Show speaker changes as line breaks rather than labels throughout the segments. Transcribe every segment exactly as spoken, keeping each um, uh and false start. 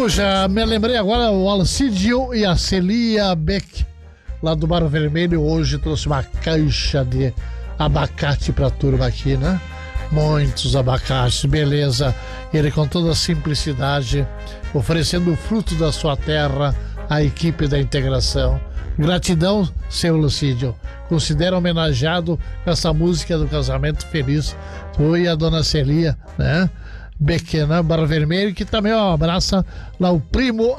Puxa, me lembrei agora, o Alcídio e a Celia Beck, lá do Bar Vermelho, hoje trouxe uma caixa de abacate pra turma aqui, né? Muitos abacates, beleza. Ele com toda a simplicidade, oferecendo o fruto da sua terra à equipe da integração. Gratidão, seu Lucídio. Considera homenageado com essa música do casamento feliz. Tu e a dona Celia, né? Bequena, Bar Vermelho, que também ó, abraça lá o primo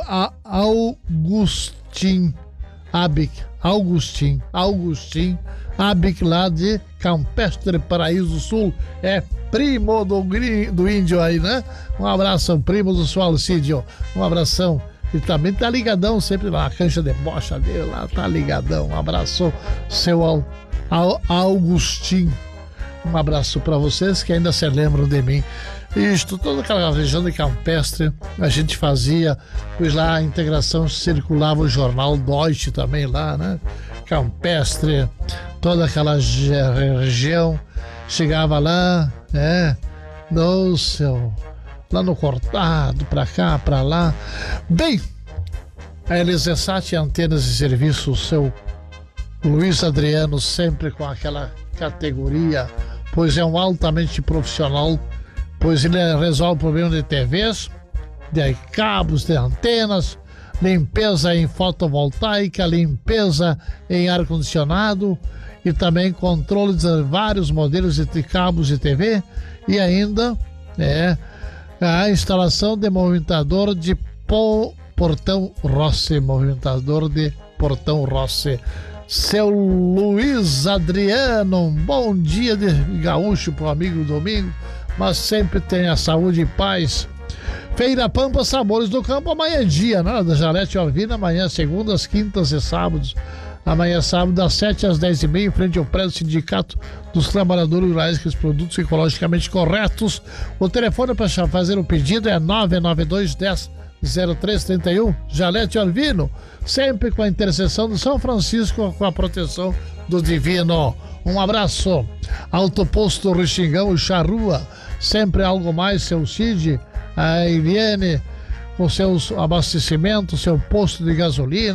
Augustin Abic, Augustin, Augustin Abic, lá de Campestre, Paraíso do Sul, é primo do, do índio aí, né? Um abraço, primo do seu Alcídio, um abração. E também tá ligadão sempre lá, a cancha de bocha dele lá, tá ligadão. Um abraço, seu Al, Al, Augustin. Um abraço para vocês que ainda se lembram de mim. Isto, toda aquela região de Campestre, a gente fazia, pois lá a integração circulava o jornal Deutsche também lá, né? Campestre, toda aquela região, chegava lá, né? No seu, lá no Cortado, pra cá, pra lá. Bem, a Elisesat Antenas e Serviços, seu Luiz Adriano, sempre com aquela categoria, pois é um altamente profissional, pois ele resolve o problema de T Vs, de cabos, de antenas, limpeza em fotovoltaica, limpeza em ar-condicionado e também controle de vários modelos de cabos de T V e ainda é, a instalação de movimentador de po, portão Rossi, movimentador de portão Rossi. Seu Luiz Adriano, um bom dia de gaúcho pro amigo Domingo, mas sempre tenha saúde e paz. Feira Pampa, Sabores do Campo, amanhã é dia, né? Da Jalete Alvina, amanhã, segundas, quintas e sábados. Amanhã, sábado, das sete às dez e meia, em frente ao prédio do Sindicato dos Trabalhadores Rurais, com os produtos ecologicamente corretos. O telefone para fazer o pedido é nove nove dois, dez, zero três trinta e um. Jalete Alvino, sempre com a intercessão do São Francisco, com a proteção do Divino. Um abraço. Autoposto Rexingão, Charrua, sempre algo mais, seu Cid, a Eliane, com seus abastecimentos, seu posto de gasolina.